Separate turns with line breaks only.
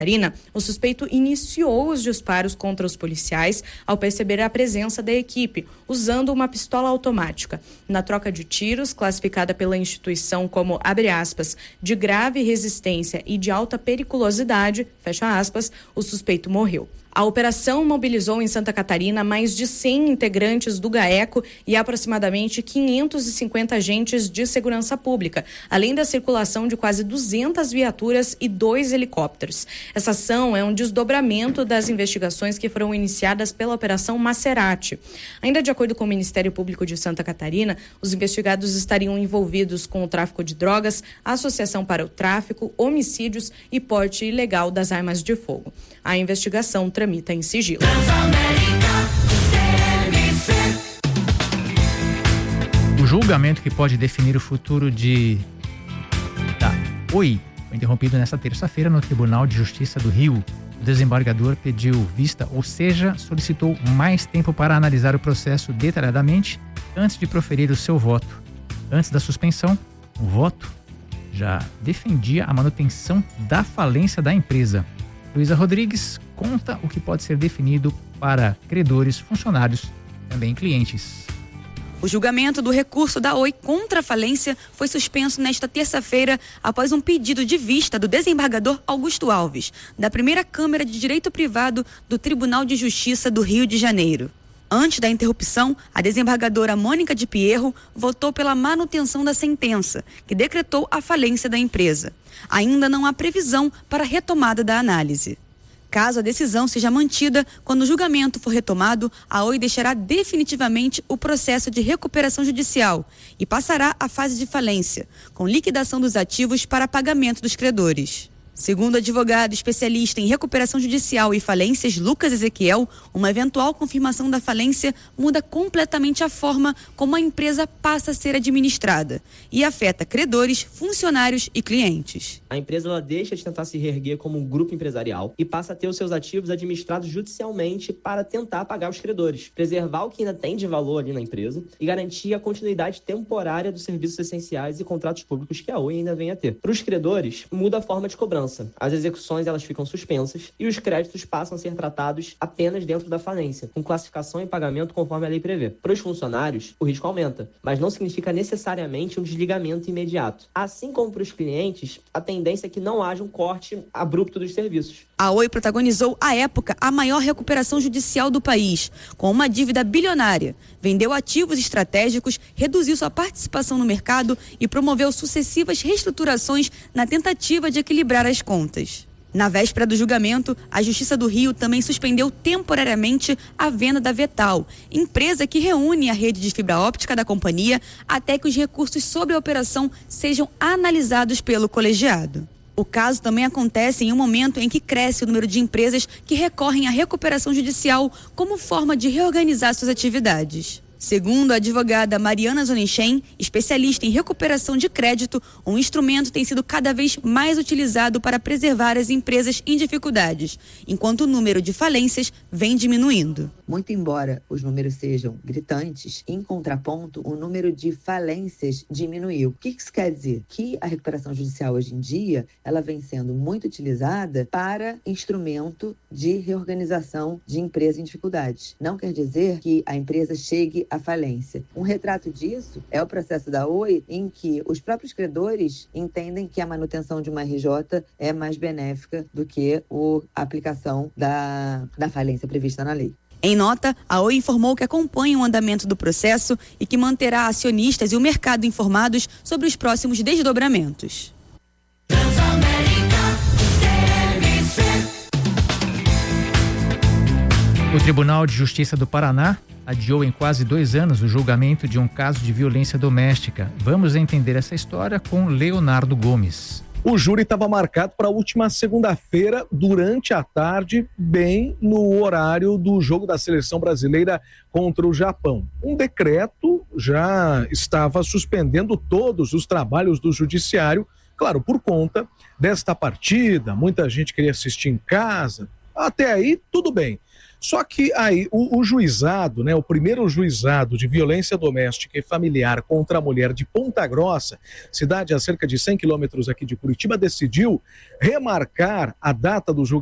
Catarina, o suspeito iniciou os disparos contra os policiais ao perceber a presença da equipe, usando uma pistola automática. Na troca de tiros, classificada pela instituição como, abre aspas, de grave resistência e de alta periculosidade, fecha aspas, o suspeito morreu. A operação mobilizou em Santa Catarina mais de 100 integrantes do GAECO e aproximadamente 550 agentes de segurança pública, além da circulação de quase 200 viaturas e 2 helicópteros. Essa ação é um desdobramento das investigações que foram iniciadas pela Operação Maserati. Ainda de acordo com o Ministério Público de Santa Catarina, os investigados estariam envolvidos com o tráfico de drogas, associação para o tráfico, homicídios e porte ilegal das armas de fogo. A investigação tramita em sigilo.
O julgamento que pode definir o futuro da Oi foi interrompido nesta terça-feira no Tribunal de Justiça do Rio. O desembargador pediu vista, ou seja, solicitou mais tempo para analisar o processo detalhadamente antes de proferir o seu voto. Antes da suspensão, o voto já defendia a manutenção da falência da empresa. Luísa Rodrigues conta o que pode ser definido para credores, funcionários e também clientes.
O julgamento do recurso da Oi contra a falência foi suspenso nesta terça-feira após um pedido de vista do desembargador Augusto Alves, da primeira Câmara de Direito Privado do Tribunal de Justiça do Rio de Janeiro. Antes da interrupção, a desembargadora Mônica de Pierro votou pela manutenção da sentença, que decretou a falência da empresa. Ainda não há previsão para a retomada da análise. Caso a decisão seja mantida, quando o julgamento for retomado, a Oi deixará definitivamente o processo de recuperação judicial e passará à fase de falência, com liquidação dos ativos para pagamento dos credores. Segundo o advogado especialista em recuperação judicial e falências, Lucas Ezequiel, uma eventual confirmação da falência muda completamente a forma como a empresa passa a ser administrada e afeta credores, funcionários e clientes.
A empresa ela deixa de tentar se reerguer como um grupo empresarial e passa a ter os seus ativos administrados judicialmente para tentar pagar os credores, preservar o que ainda tem de valor ali na empresa e garantir a continuidade temporária dos serviços essenciais e contratos públicos que a Oi ainda vem a ter. Para os credores, muda a forma de cobrança. As execuções elas ficam suspensas e os créditos passam a ser tratados apenas dentro da falência, com classificação e pagamento conforme a lei prevê. Para os funcionários, o risco aumenta, mas não significa necessariamente um desligamento imediato. Assim como para os clientes, a tendência é que não haja um corte abrupto dos serviços.
A Oi protagonizou, à época, a maior recuperação judicial do país, com uma dívida bilionária. Vendeu ativos estratégicos, reduziu sua participação no mercado e promoveu sucessivas reestruturações na tentativa de equilibrar as contas. Na véspera do julgamento, a Justiça do Rio também suspendeu temporariamente a venda da Vetal, empresa que reúne a rede de fibra óptica da companhia, até que os recursos sobre a operação sejam analisados pelo colegiado. O caso também acontece em um momento em que cresce o número de empresas que recorrem à recuperação judicial como forma de reorganizar suas atividades. Segundo a advogada Mariana Zonechen, especialista em recuperação de crédito, um instrumento tem sido cada vez mais utilizado para preservar as empresas em dificuldades, enquanto o número de falências vem diminuindo.
Muito embora os números sejam gritantes, em contraponto, o número de falências diminuiu. O que isso quer dizer? Que a recuperação judicial hoje em dia, ela vem sendo muito utilizada para instrumento de reorganização de empresa em dificuldades. Não quer dizer que a empresa chegue à falência. Um retrato disso é o processo da Oi, em que os próprios credores entendem que a manutenção de uma RJ é mais benéfica do que a aplicação da falência prevista na lei.
Em nota, a Oi informou que acompanha o andamento do processo e que manterá acionistas e o mercado informados sobre os próximos desdobramentos.
O Tribunal de Justiça do Paraná adiou em quase 2 anos o julgamento de um caso de violência doméstica. Vamos entender essa história com Leonardo Gomes.
O júri estava marcado para a última segunda-feira, durante a tarde, bem no horário do jogo da seleção brasileira contra o Japão. Um decreto já estava suspendendo todos os trabalhos do judiciário, claro, por conta desta partida. Muita gente queria assistir em casa. Até aí, tudo bem. Só que aí o juizado, né, o primeiro juizado de violência doméstica e familiar contra a mulher de Ponta Grossa, cidade a cerca de 100 quilômetros aqui de Curitiba, decidiu remarcar a data do julgamento